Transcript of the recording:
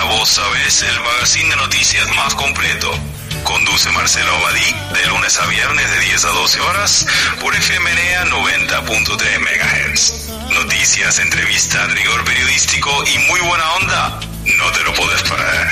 Ya vos sabés, el magazine de noticias más completo. Conduce Marcelo Abadí de lunes a viernes de 10 a 12 horas por FMNA 90.3 MHz. Noticias, entrevistas, rigor periodístico y muy buena onda. No te lo podés perder.